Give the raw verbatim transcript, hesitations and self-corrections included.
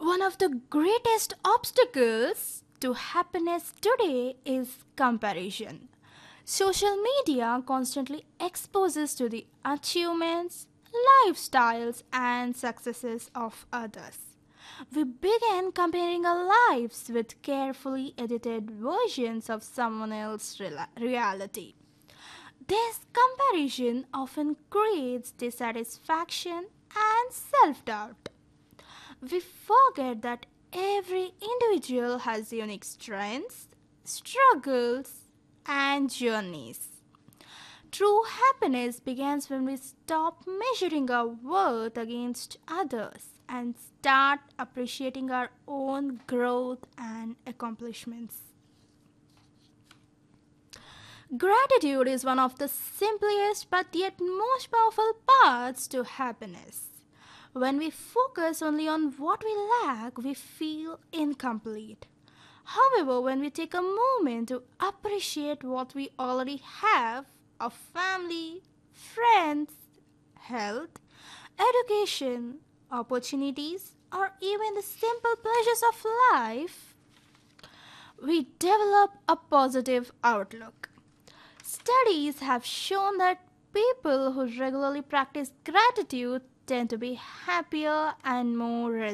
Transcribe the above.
One of the greatest obstacles to happiness today is comparison. Social media constantly exposes to the achievements, lifestyles, and successes of others. We begin comparing our lives with carefully edited versions of someone else's rela- reality. This comparison often creates dissatisfaction and self doubt. We forget that every individual has unique strengths, struggles, and journeys. True happiness begins when we stop measuring our worth against others and start appreciating our own growth and accomplishments. Gratitude is one of the simplest but yet most powerful paths to happiness. When we focus only on what we lack, we feel incomplete. However, when we take a moment to appreciate what we already have, our family, friends, health, education, opportunities, or even the simple pleasures of life, we develop a positive outlook. Studies have shown that people who regularly practice gratitude tend to be happier and more